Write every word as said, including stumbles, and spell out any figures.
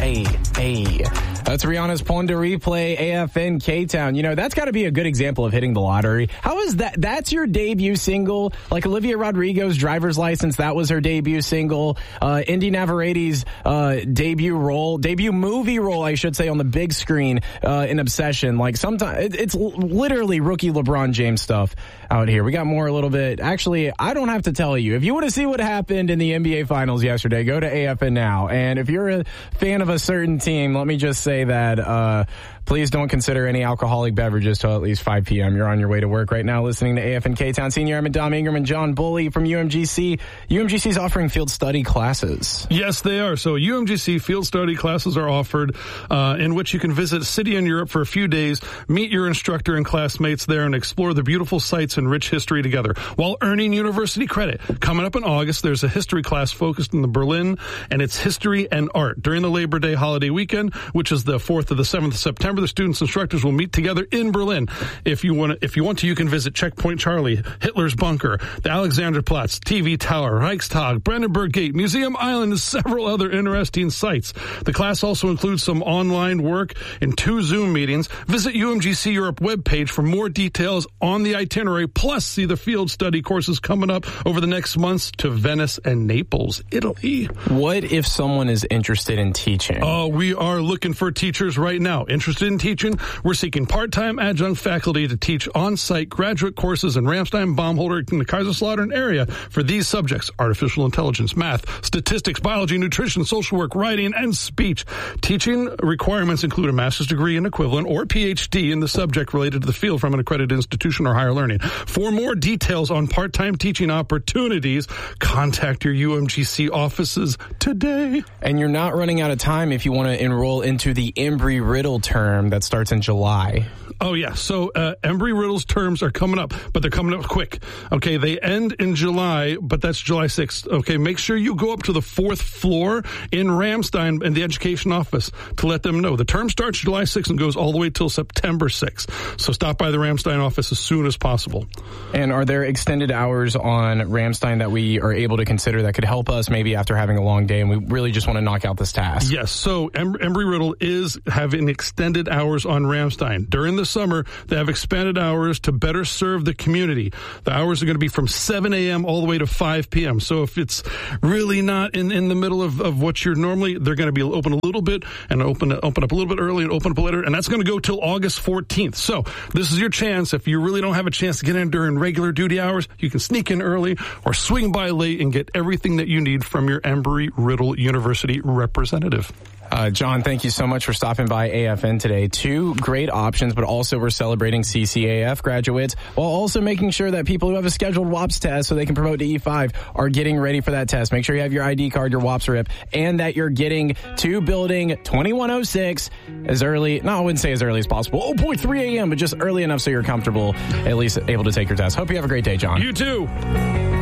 Hey, hey. That's Rihanna's Pon de Replay, A F N K-Town. You know, that's got to be a good example of hitting the lottery. How is that? That's your debut single? Like Olivia Rodrigo's Driver's License, that was her debut single. Uh, Indy Navarrete's uh, debut role, debut movie role, I should say, on the big screen uh, in Obsession. Like, sometimes it, it's literally rookie LeBron James stuff out here. We got more a little bit. Actually, I don't have to tell you. If you want to see what happened in the N B A Finals yesterday, go to A F N Now. And if you're a fan of a certain team, let me just say that uh, please don't consider any alcoholic beverages till at least five p.m. You're on your way to work right now listening to A F N K-Town. Senior Airman Dom Ingram and John Bully from U M G C. U M G C is offering field study classes. Yes, they are. So U M G C field study classes are offered uh, in which you can visit a city in Europe for a few days, meet your instructor and classmates there, and explore the beautiful sights and rich history together while earning university credit. Coming up in August, there's a history class focused on the Berlin and its history and art. During the Labor Day holiday weekend, which is the fourth to the seventh of September, the students and instructors will meet together in Berlin. If you want to, if you want to, you can visit Checkpoint Charlie, Hitler's Bunker, the Alexanderplatz, T V Tower, Reichstag, Brandenburg Gate, Museum Island, and several other interesting sites. The class also includes some online work and two Zoom meetings. Visit U M G C Europe webpage for more details on the itinerary, plus see the field study courses coming up over the next months to Venice and Naples, Italy. What if someone is interested in teaching? Oh, we are looking for teachers right now. Interested in teaching? We're seeking part-time adjunct faculty to teach on-site graduate courses in Ramstein, Baumholder, and the Kaiserslautern area for these subjects: artificial intelligence, math, statistics, biology, nutrition, social work, writing, and speech. Teaching requirements include a master's degree and equivalent or P H D in the subject related to the field from an accredited institution or higher learning. For more details on part-time teaching opportunities, contact your U M G C offices today. And you're not running out of time if you want to enroll into the Embry-Riddle term that starts in July. Oh, yeah. So uh, Embry-Riddle's terms are coming up, but they're coming up quick. Okay, they end in July, but that's July sixth. Okay, make sure you go up to the fourth floor in Ramstein in the education office to let them know. The term starts July sixth and goes all the way till September sixth. So stop by the Ramstein office as soon as possible. And are there extended hours on Ramstein that we are able to consider that could help us maybe after having a long day and we really just want to knock out this task? Yes. So em- Embry-Riddle is having extended hours on Ramstein. During the summer, they have expanded hours to better serve the community. The hours are going to be from seven a.m. all the way to five p.m. So if it's really not in, in the middle of, of what you're normally, they're going to be open a little bit and open open up a little bit early and open up later, and that's going to go till August fourteenth. So this is your chance. If you really don't have a chance to get in during regular duty hours, you can sneak in early or swing by late and get everything that you need from your Embry-Riddle University representative. Uh, John, thank you so much for stopping by A F N today. Two great options, but also we're celebrating C C A F graduates while also making sure that people who have a scheduled W A P S test so they can promote to E five are getting ready for that test. Make sure you have your I D card, your W A P S R I P, and that you're getting to building twenty-one oh six as early, no, I wouldn't say as early as possible, oh boy, three a.m., but just early enough so you're comfortable, at least able to take your test. Hope you have a great day, John. You too.